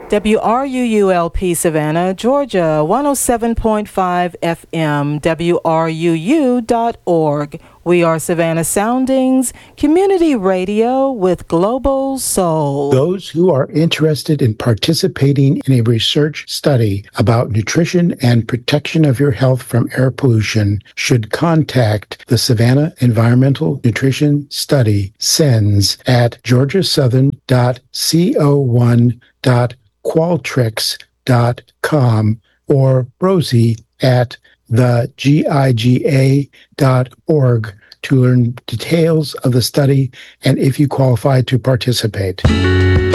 WRUULP Savannah, Georgia, 107.5 FM, WRUU.org. We are Savannah Soundings, community radio with global soul. Those who are interested in participating in a research study about nutrition and protection of your health from air pollution should contact the Savannah Environmental Nutrition Study, SENS, at georgiasouthern.co1.qualtrics.com or Rosie at thegiga.org to learn details of the study and if you qualify to participate.